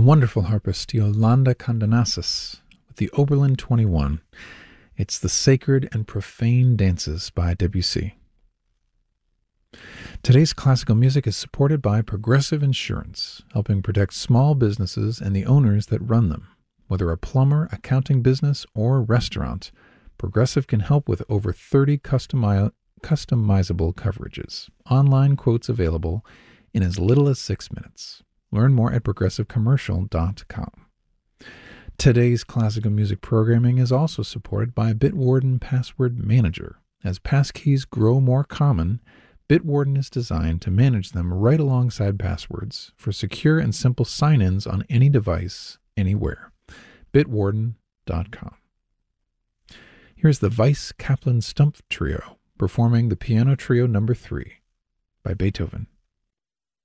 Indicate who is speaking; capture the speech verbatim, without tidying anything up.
Speaker 1: wonderful harpist Yolanda Condonasis with the Oberlin twenty-one. It's The Sacred and Profane Dances by Debussy. Today's classical music is supported by Progressive Insurance, helping protect small businesses and the owners that run them. Whether a plumber, accounting business, or restaurant, Progressive can help with over thirty customi- customizable coverages. Online quotes available in as little as six minutes. Learn more at progressive commercial dot com. Today's classical music programming is also supported by Bitwarden Password Manager. As passkeys grow more common, Bitwarden is designed to manage them right alongside passwords for secure and simple sign-ins on any device, anywhere. bitwarden dot com. Here's the Weiss Kaplan Stumpf Trio performing the Piano Trio number three by Beethoven.